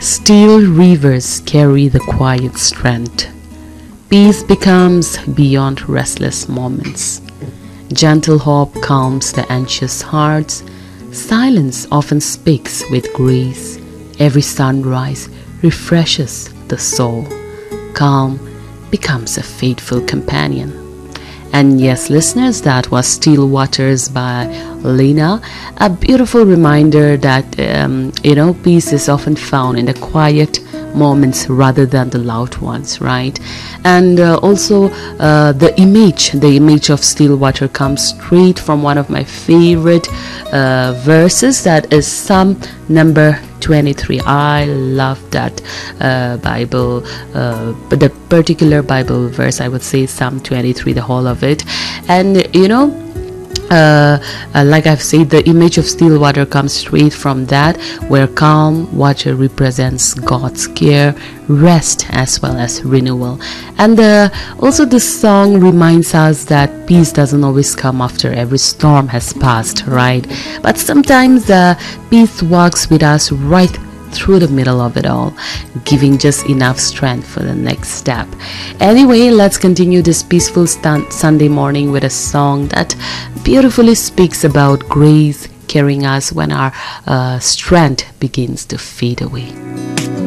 Still rivers carry the quiet strength. Peace becomes beyond restless moments. Gentle hope calms the anxious hearts. Silence often speaks with grace. Every sunrise refreshes the soul. Calm becomes a faithful companion. And yes, listeners, that was Still Waters by Lena. A beautiful reminder that, peace is often found in the quiet moments rather than the loud ones, right? And also the image of still water comes straight from one of my favorite verses, that is Psalm number 23. I love that Bible, the particular Bible verse. I would say Psalm 23, the whole of it. And like I've said, the image of still water comes straight from that, where calm water represents God's care, rest, as well as renewal. And also this song reminds us that peace doesn't always come after every storm has passed, right? But sometimes peace walks with us right through the middle of it all, giving just enough strength for the next step. Anyway, let's continue this peaceful Sunday morning with a song that beautifully speaks about grace carrying us when our strength begins to fade away.